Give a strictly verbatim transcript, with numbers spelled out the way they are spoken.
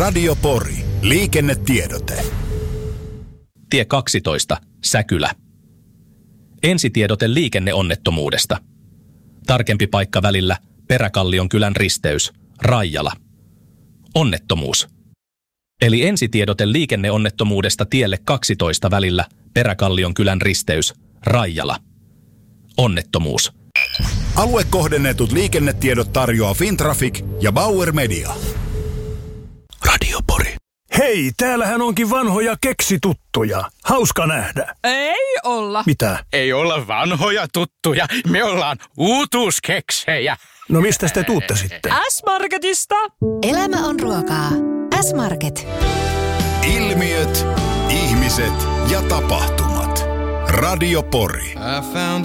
Radio Pori. Liikennetiedote. Tie kaksitoista, Säkylä. Ensitiedote liikenneonnettomuudesta. Tarkempi paikka välillä Peräkallion kylän risteys, Raijala. Onnettomuus. Eli ensitiedote liikenneonnettomuudesta tielle kaksitoista välillä Peräkallion kylän risteys, Raijala. Onnettomuus. Aluekohdennetut liikennetiedot tarjoaa Fintraffic ja Bauer Media. Radio Pori. Hei, täällähän onkin vanhoja keksituttuja. Hauska nähdä. Ei olla. Mitä? Ei olla vanhoja tuttuja. Me ollaan uutuuskeksejä. No mistä te tuutte sitten? S-Marketista. Elämä on ruokaa. S-Market. Ilmiöt, ihmiset ja tapahtumat. Radio Pori.